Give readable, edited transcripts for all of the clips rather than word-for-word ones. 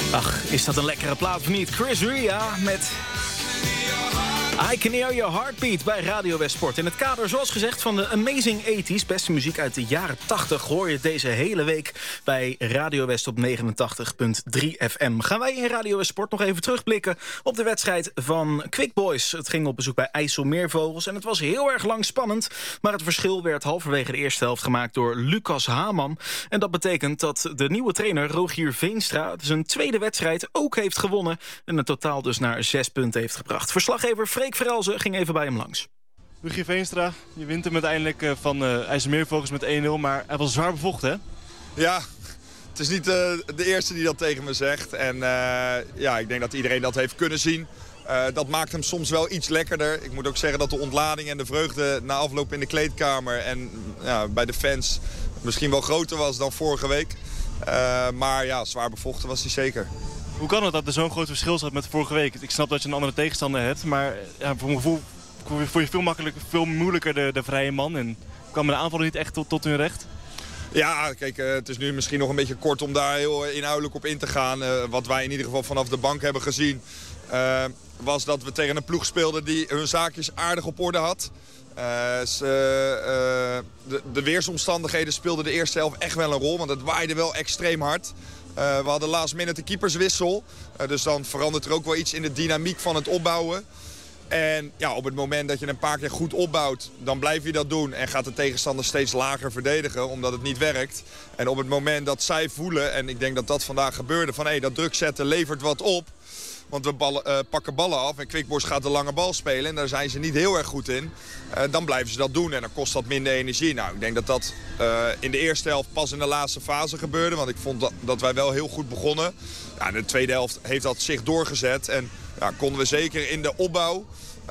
Ach, is dat een lekkere plaat of niet? Chris Ria met I Can Hear Your Heartbeat bij Radio West Sport. In het kader, zoals gezegd, van de Amazing 80's. Beste muziek uit de jaren 80 hoor je deze hele week bij Radio West op 89.3 FM. Gaan wij in Radio West Sport nog even terugblikken op de wedstrijd van Quick Boys. Het ging op bezoek bij IJsselmeervogels en het was heel erg lang spannend. Maar het verschil werd halverwege de eerste helft gemaakt door Lucas Haman. En dat betekent dat de nieuwe trainer Rogier Veenstra zijn tweede wedstrijd ook heeft gewonnen. En het totaal dus naar 6 punten heeft gebracht. Verslaggever Freek Verelzen ging even bij hem langs. Rogier Veenstra, je wint hem uiteindelijk van IJsselmeervogels met 1-0, maar hij was zwaar bevochten, hè? Ja, het is niet de eerste die dat tegen me zegt. En ik denk dat iedereen dat heeft kunnen zien. Dat maakt hem soms wel iets lekkerder. Ik moet ook zeggen dat de ontlading en de vreugde na afloop in de kleedkamer en bij de fans misschien wel groter was dan vorige week. Maar ja, zwaar bevochten was hij zeker. Hoe kan het dat er zo'n groot verschil zat met vorige week? Ik snap dat je een andere tegenstander hebt, maar voor mijn gevoel vond je veel moeilijker de vrije man. En kwam de aanvallen niet echt tot hun recht? Ja, kijk, het is nu misschien nog een beetje kort om daar heel inhoudelijk op in te gaan. Wat wij in ieder geval vanaf de bank hebben gezien, was dat we tegen een ploeg speelden die hun zaakjes aardig op orde had. De weersomstandigheden speelden de eerste helft echt wel een rol, want het waaide wel extreem hard. We hadden last minute de keeperswissel. Dus dan verandert er ook wel iets in de dynamiek van het opbouwen. En ja, op het moment dat je een paar keer goed opbouwt, dan blijf je dat doen. En gaat de tegenstander steeds lager verdedigen, omdat het niet werkt. En op het moment dat zij voelen, en ik denk dat dat vandaag gebeurde, van dat druk zetten levert wat op. Want we pakken ballen af en Quick Boys gaat de lange bal spelen. En daar zijn ze niet heel erg goed in. Dan blijven ze dat doen en dan kost dat minder energie. Nou, ik denk dat dat in de eerste helft pas in de laatste fase gebeurde. Want ik vond dat wij wel heel goed begonnen. Ja, in de tweede helft heeft dat zich doorgezet. En konden we zeker in de opbouw.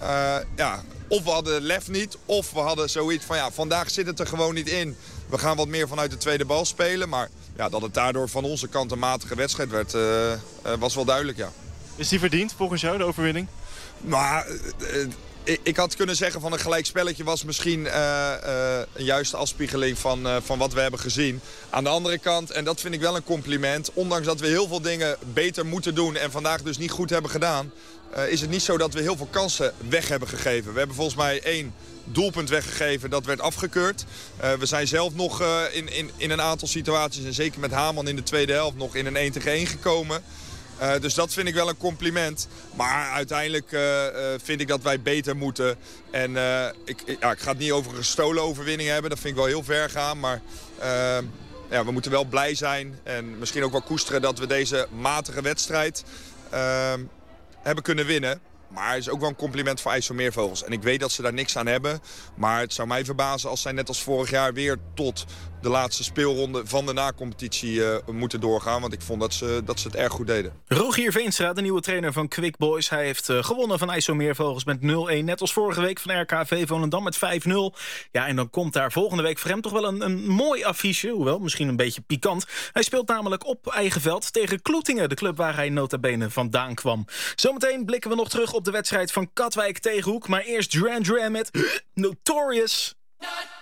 Of we hadden lef niet, of we hadden zoiets van vandaag zit het er gewoon niet in. We gaan wat meer vanuit de tweede bal spelen. Maar dat het daardoor van onze kant een matige wedstrijd werd, was wel duidelijk, ja. Is die verdiend volgens jou, de overwinning? Maar ik had kunnen zeggen van een gelijk spelletje was misschien een juiste afspiegeling van wat we hebben gezien. Aan de andere kant, en dat vind ik wel een compliment, ondanks dat we heel veel dingen beter moeten doen en vandaag dus niet goed hebben gedaan, is het niet zo dat we heel veel kansen weg hebben gegeven. We hebben volgens mij 1 doelpunt weggegeven, dat werd afgekeurd. We zijn zelf nog in een aantal situaties, en zeker met Haman in de tweede helft, nog in een 1-tegen-1 gekomen. Dus dat vind ik wel een compliment. Maar uiteindelijk vind ik dat wij beter moeten. En ik ga het niet over een gestolen overwinning hebben. Dat vind ik wel heel ver gaan. Maar we moeten wel blij zijn. En misschien ook wel koesteren dat we deze matige wedstrijd hebben kunnen winnen. Maar het is ook wel een compliment voor IJsselmeervogels. En ik weet dat ze daar niks aan hebben. Maar het zou mij verbazen als zij net als vorig jaar weer tot de laatste speelronde van de nacompetitie moeten doorgaan. Want ik vond dat ze het erg goed deden. Rogier Veenstra, de nieuwe trainer van Quick Boys. Hij heeft gewonnen van IJsselmeervogels met 0-1. Net als vorige week van RKV Volendam met 5-0. Ja, en dan komt daar volgende week voor hem toch wel een mooi affiche. Hoewel, misschien een beetje pikant. Hij speelt namelijk op eigen veld tegen Kloetingen. De club waar hij nota bene vandaan kwam. Zometeen blikken we nog terug op de wedstrijd van Katwijk tegen Hoek. Maar eerst Duran Duran met Notorious.